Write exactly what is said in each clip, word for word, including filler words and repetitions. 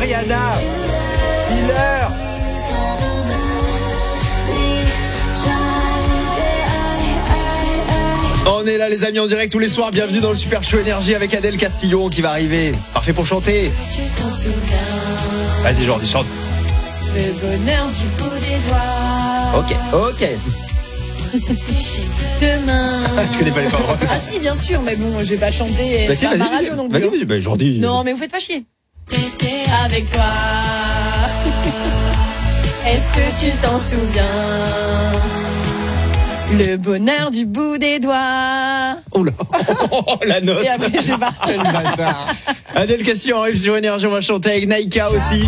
Rihanna. Healer. On est là les amis en direct tous les soirs, bienvenue dans le Super Show Énergie avec Adèle Castillon qui va arriver. Parfait pour chanter. Vas-y Jordi, chante. Le bonheur du bout des doigts. Ok, ok. Demain. Tu connais pas les paroles? Ah si, bien sûr, mais bon, je vais pas chanter. Bah, C'est pas ma radio non plus. Vas-y, vas-y, bah, Jordi. Non, mais vous faites pas chier. Avec toi. Est-ce que tu t'en souviens? Le bonheur du bout des doigts. Oh là, la note. Et après, je sais pas. Quel bâtard. Adèle Castillon arrive sur Énergie, on va chanter avec Naïka aussi.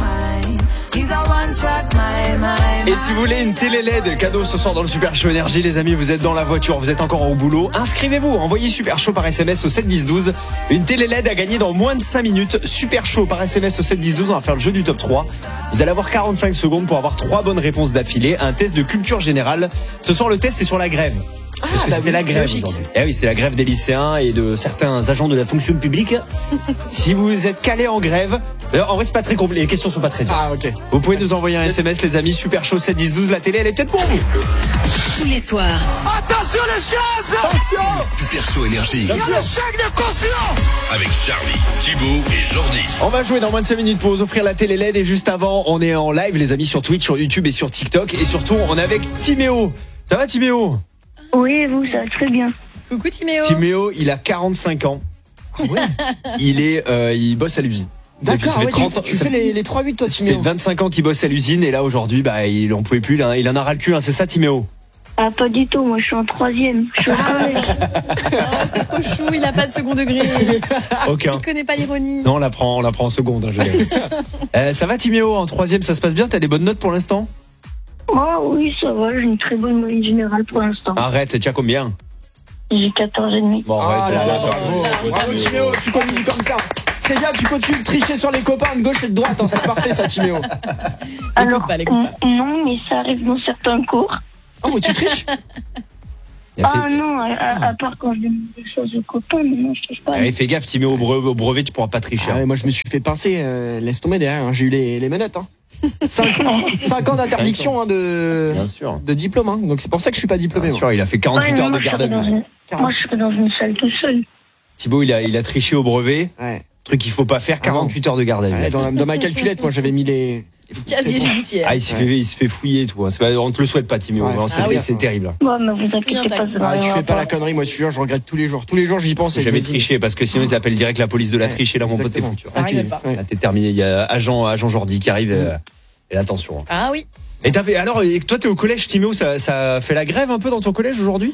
Et si vous voulez une télé L E D cadeau ce soir dans le Super Show Énergie, les amis, vous êtes dans la voiture, vous êtes encore au boulot, inscrivez-vous, envoyez Super Show par S M S au sept dix douze. Une télé L E D à gagner dans moins de cinq minutes. Super Show par S M S au sept dix douze, on va faire le jeu du top trois. Vous allez avoir quarante-cinq secondes pour avoir trois bonnes réponses d'affilée, un test de culture générale. Ce soir, le test c'est sur la grève. Ah, Parce que bah c'était oui, la grève logique. aujourd'hui. Eh oui, c'est la grève des lycéens et de certains agents de la fonction publique. Si vous êtes calé en grève, en vrai c'est pas très compliqué, les questions sont pas très dures. Ah ok. Vous pouvez nous envoyer un S M S les amis, Super Show sept dix douze, la télé elle est peut-être pour vous. Tous les soirs, Attention les chaises. Attention. Super Show Énergie. Il y a le chèque de caution. Avec Charlie, Thibaut et Jordi. On va jouer dans moins de cinq minutes pour vous offrir la télé L E D et juste avant on est en live les amis sur Twitch, sur YouTube et sur TikTok et surtout on est avec Timéo. Ça va Timéo? Oui, et vous, ça va très bien. Coucou Timéo. Timéo, il a quarante-cinq ans. Ah ouais. Il est euh, il bosse à l'usine. D'accord, Ça fait ouais, trente tu, ans- tu ça fais les, les trois huit toi, Ça fait Timéo. vingt-cinq ans qu'il bosse à l'usine et là aujourd'hui bah il en pouvait plus, il en, il en a ras le cul, hein. C'est ça Timéo? Ah, pas du tout, moi je suis en troisième. Je suis au collège. Oh, c'est trop chou, il a pas de second degré. Aucun. Il connaît pas l'ironie. Non, on la prend, on la prend en seconde. Hein, je l'ai. euh, ça va Timéo, en troisième, ça se passe bien? T'as des bonnes notes pour l'instant? Ah oui, ça va, j'ai une très bonne moyenne générale pour l'instant. Arrête, tu as combien? J'ai quatorze et demi. Bon, Ah arrête. là là, arrête, bravo, arrête. bravo Timéo, tu continues comme ça. C'est bien, tu continues de tricher sur les copains de gauche et de droite, hein, c'est parfait ça Timéo. Alors, pas, l'écoute pas. n- non, mais ça arrive dans certains cours. Oh mais tu triches? Il a fait- Ah non, à, à- à part quand je demande des choses aux copains, mais non, je touche pas. Allez, fais gaffe Timéo, au brevet, au brevet tu pourras pas tricher. Ah ouais, moi je me suis fait pincer, euh, laisse tomber derrière, hein, j'ai eu les, les menottes. Hein. cinq ans d'interdiction hein, de, Bien sûr. de diplôme, hein. Donc c'est pour ça que je suis pas diplômé. Bien moi. sûr, il a fait quarante-huit Ouais, heures moi, de je garde à serais dans vue. une- Moi, je serais dans une salle tout seul. Thibaut, il a, il a triché au brevet. Ouais. Truc qu'il faut pas faire, quarante-huit heures de garde à vue. Ouais, dans, dans ma calculette, moi j'avais mis les. Casier judiciaire. Ah, il se, fait, il se fait fouiller et tout. hein. C'est pas, on te le souhaite pas, Timéo. Ouais, Vraiment, ah c'est, oui. c'est terrible. Ouais, mais vous inquiétez Bien, pas, ça t'as- va Ah, tu rien fais pas pas. la connerie, moi je suis sûr, je regrette tous les jours. Tous les jours j'y pense. J'ai et je jamais me dis- triché parce que sinon ils appellent direct la police de la Ouais, triche et là mon pote t'es exactement. foutu. Ça rigole pas. Ouais. Là t'es terminé. Il y a agent, agent Jordi qui arrive. euh, Et là, attention. Ah oui. Et t'as fait, alors, et toi t'es au collège, Timéo, ça, ça fait la grève un peu dans ton collège aujourd'hui?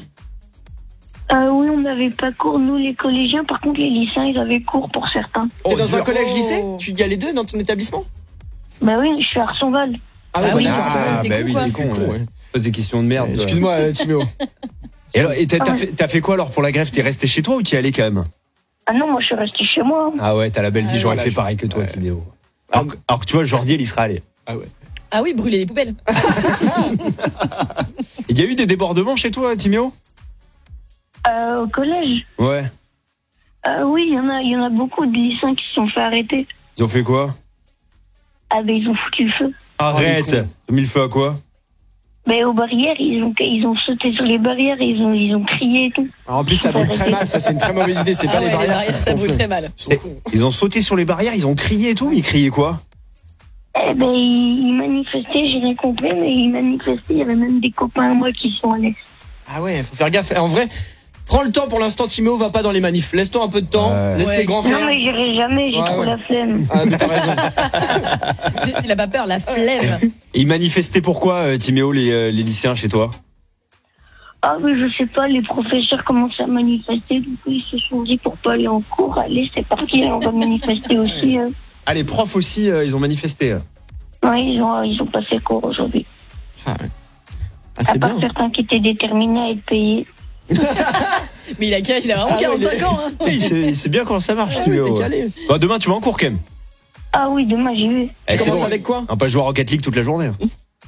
Euh, oui, on n'avait pas cours, nous les collégiens. Par contre, les lycéens, ils avaient cours pour certains. T'es dans un dur. collège lycée? Oh. Tu y a les deux dans ton étabblement? Bah oui, je suis à Arsonval. Ah oui, voilà. Ah, t'es bah con, oui, quoi. t'es con. Con, ouais. ouais. Pose des questions de merde. toi. Excuse-moi, euh, Timéo. Et alors, et t'as, t'as Ah ouais. fait, t'as fait quoi alors pour la grève? T'es resté chez toi ou t'y es allé quand même? Ah non, moi je suis resté chez moi. Ah ouais, t'as la belle vie, Ah, j'aurais voilà, fait je- pareil que toi, ouais. Timéo. Alors, que- alors que tu vois, Jordi, elle y sera allé. Ah ouais. Ah oui, brûler les poubelles. Il y a eu des débordements chez toi, Timéo? Euh, au collège. Ouais. Euh, oui, il y en a, il y en a beaucoup de lycéens qui se sont fait arrêter. Ils ont fait quoi? Ah ben ils ont foutu le feu. Arrête! les Ils ont mis le feu à quoi? Ben aux barrières, ils ont, ils ont sauté sur les barrières, et ils ont, ils ont crié et tout. Alors, en plus, ça brûle très mal, ça c'est une très mauvaise idée. C'est Ah pas ouais, les barrières. ça brûle très mal. Ils sont Eh, cons. Ils ont sauté sur les barrières, ils ont crié et tout, mais ils criaient quoi? Eh ben ils, ils manifestaient, j'ai rien compris, mais ils manifestaient. Il y avait même des copains à moi qui sont allés. Ah ouais, faut faire gaffe. En vrai, prends le temps pour l'instant, Timéo, va pas dans les manifs. Laisse-toi un peu de temps, Ouais. laisse Ouais, les grands Non faire. mais j'irai jamais, j'ai Ouais, trop ouais. la flemme. Ah, mais t'as raison. J'ai- Il a pas peur, la flemme. Et ils manifestaient pourquoi, euh, Timéo, les, euh, les lycéens chez toi? Ah mais je sais pas, les professeurs commencent à manifester, du coup ils se sont dit pour pas aller en cours, allez c'est parti, on va manifester aussi. hein. Ah, les profs aussi, euh, ils ont manifesté. euh. Ouais, ils ont, ils ont passé cours aujourd'hui. Ah, ouais. Ah, À c'est part bien. certains qui étaient déterminés à être payés. Mais il a quel âge? Il a vraiment Ah ouais, quarante-cinq ans. Hein. Eh, il sait, il sait bien comment ça marche, Ah oui, Timéo. t'es calé. Bon, demain, tu vas en cours quand même. Ah oui, demain j'y vais. Eh, Tu c'est commences bon. avec quoi? On va pas jouer à Rocket League toute la journée. hein.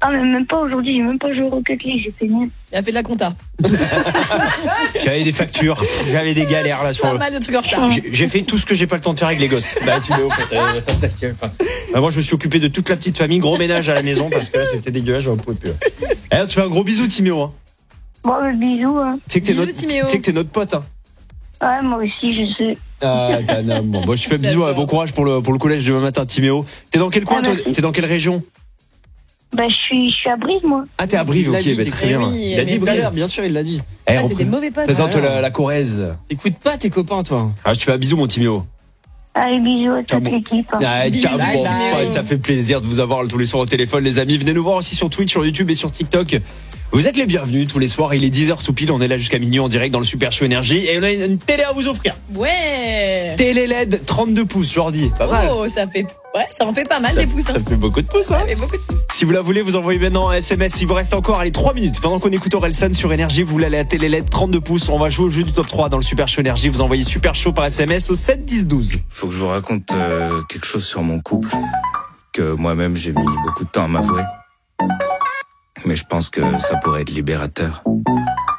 Ah, mais même pas aujourd'hui, j'ai même pas joué au Rocket League, j'ai fait nul. Il a fait de la compta. J'avais des factures, j'avais des galères là sur Pas le... mal de trucs en retard. J'ai, j'ai fait tout ce que j'ai pas le temps de faire avec les gosses. Bah, tu veux, euh, enfin, bah, moi, je me suis occupé de toute la petite famille, gros ménage à la maison parce que là, c'était dégueulasse, j'en pouvais plus. Eh, tu fais un gros bisou, Timéo. Hein. Bon, bah, bisous. Hein. Tu sais que t'es Bisous, notre, Timéo. tu sais que t'es notre pote. Hein. Ouais, moi aussi, je sais. Ah, t'as- non, bon, bon, je te fais bisous, hein, bon courage pour le, pour le collège demain matin, Timéo. T'es dans quel coin, Ah, toi merci. T'es dans quelle région? Bah, je suis, je suis à Brive, moi. Ah, t'es à Brive, Il l'a ok, dit, bah, t'es très très bien. oui, Il a mais dit Tout à Brive. l'heure, bien sûr, il l'a dit. Eh, Ah, c'est repré- des mauvais potes. Présente Ah, la, la Corrèze. Écoute pas tes copains, toi. Ah, je te fais un bisou, mon Timéo. Allez, bisous à toute Ciao, bon. l'équipe. hein. Ah, Bisous, ciao, bon, Timéo. pote, ça fait plaisir de vous avoir tous les soirs au téléphone, les amis. Venez nous voir aussi sur Twitch, sur YouTube et sur TikTok. Vous êtes les bienvenus tous les soirs. Il est dix heures tout pile. On est là jusqu'à minuit en direct dans le Super Show Énergie. Et on a une, une télé à vous offrir. Ouais. Télé L E D trente-deux pouces, Jordi. Pas mal. Oh, ça fait, ouais, ça en fait pas mal ça, des pouces. ça Hein. fait beaucoup de pouces, hein. Ça fait beaucoup de pouces. Si vous la voulez, vous envoyez maintenant un S M S. Il vous reste encore, allez, trois minutes. Pendant qu'on écoute Orelsan sur Énergie, vous voulez aller à la télé L E D trente-deux pouces. On va jouer au jeu du top trois dans le Super Show Énergie. Vous envoyez Super Show par S M S au sept dix douze. Faut que je vous raconte euh, quelque chose sur mon couple que moi-même j'ai mis beaucoup de temps à m'avouer. Mais je pense que ça pourrait être libérateur.